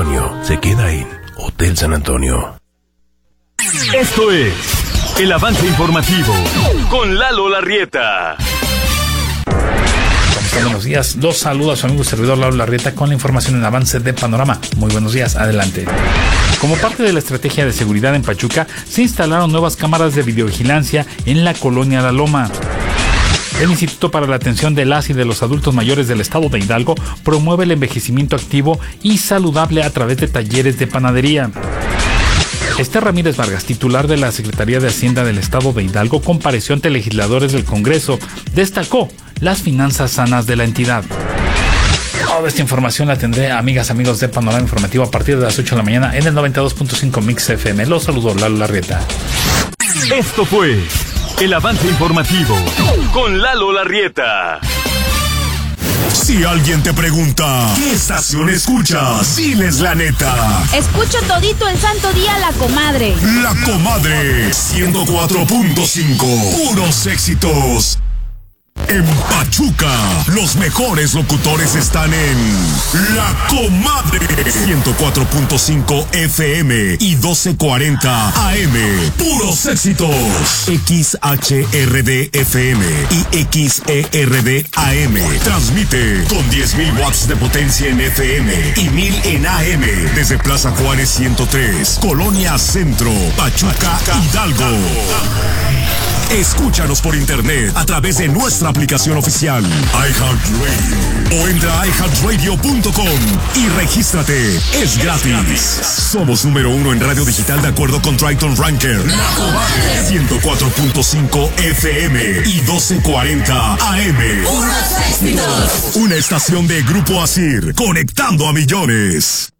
Antonio se queda en Hotel San Antonio. Esto es el avance informativo con Lalo Larrieta. Buenos días, los saluda a su amigo servidor Lalo Larrieta con la información en avance de Panorama. Muy buenos días, adelante. Como parte de la estrategia de seguridad en Pachuca, se instalaron nuevas cámaras de videovigilancia en la colonia La Loma. El Instituto para la Atención de las y de los Adultos Mayores del Estado de Hidalgo promueve el envejecimiento activo y saludable a través de talleres de panadería. Esther Ramírez Vargas, titular de la Secretaría de Hacienda del Estado de Hidalgo, compareció ante legisladores del Congreso. Destacó las finanzas sanas de la entidad. Toda esta información la tendré, amigas, amigos de Panorama Informativo, a partir de las 8 de la mañana en el 92.5 Mix FM. Los saludo, Lalo Larrieta. Esto fue el avance informativo con Lalo Larrieta. Si alguien te pregunta, ¿qué estación escuchas? Diles la neta. Escucho todito el santo día La Comadre. La Comadre 104.5. Puros éxitos. En Pachuca, los mejores locutores están en La Comadre 104.5 FM y 1240 AM. Puros éxitos. XHRD FM y XERD AM. Transmite con 10.000 watts de potencia en FM y 1.000 en AM desde Plaza Juárez 103, Colonia Centro, Pachuca, Hidalgo. Escúchanos por internet a través de nuestra aplicación oficial iHeartRadio o entra a iHeartRadio.com y regístrate. Es gratis. Somos número 1 en radio digital de acuerdo con Triton Ranker. 104.5 FM y 1240 AM. Una estación de Grupo Asir, conectando a millones.